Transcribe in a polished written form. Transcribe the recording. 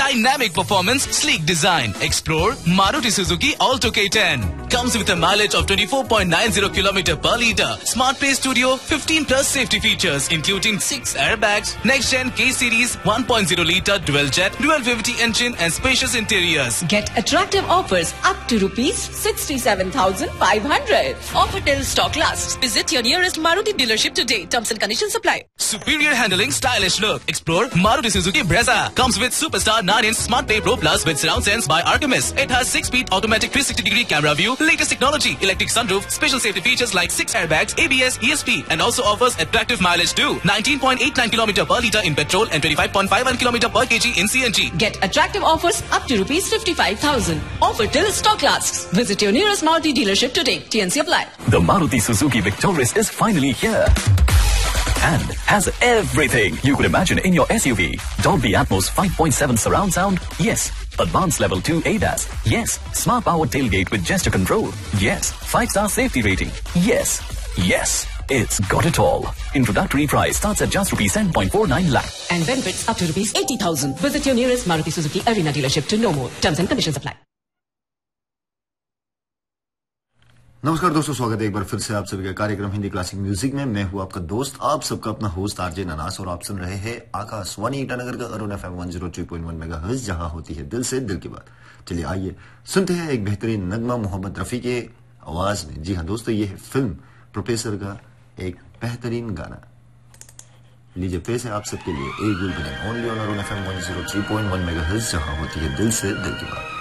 Dynamic performance, sleek design. Explore Maruti Suzuki Alto K10. Comes with a mileage of 24.90 km per litre. Smart Play Studio, 15 plus safety features, including 6 airbags, next-gen K-Series, 1.0 litre dual-jet, dual VVT engine and spacious interiors. Get attractive offers up to rupees 67,500. Offer till stock lasts. Visit your nearest Maruti dealership today. Terms and conditions apply. Superior handling, stylish look. Explore Maruti Suzuki Brezza. Comes with Superstar 9-inch Smart Play Pro Plus with surround sense by Artemis. It has 6-speed automatic 360-degree camera view, latest technology, electric sunroof, special safety features like 6 airbags, ABS, ESP, and also offers attractive mileage too. 19.89 km per litre in petrol and 25.51 km per kg in CNG. Get attractive offers up to rupees 55,000. Offer till stock lasts. Visit your nearest Maruti dealership today. TNC apply. The Maruti Suzuki Victoris is finally here and has everything you could imagine in your SUV. Dolby Atmos 5.7 surround sound? Yes. Advanced Level 2 ADAS? Yes. Smart powered tailgate with gesture control? Yes. 5-star safety rating? Yes. Yes. It's got it all. Introductory price starts at just rupees 10.49 lakh. And benefits up to rupees 80,000. Visit your nearest Maruti Suzuki Arena dealership to know more. Terms and conditions apply. नमस्कार दोस्तों, स्वागत है एक बार फिर से आप सभी का कार्यक्रम हिंदी क्लासिक म्यूजिक में। मैं हूं आपका दोस्त, आप सबका अपना होस्ट आरजे ननास, और आप सुन रहे हैं आकाशवाणी ईटानगर का अरुण FM 103.1 मेगाहर्ट्ज, जहां होती है दिल से दिल की बात। चलिए आइए सुनते हैं एक बेहतरीन नगमा मोहम्मद रफी के आवाज में। जी हाँ दोस्तों, ये है फिल्म प्रोफेसर का एक बेहतरीन गाना। लीजिए पेश है आप सबके लिए एक गुल बने only on Arun FM 103.1 megahertz, जहां होती है दिल से दिल की बात।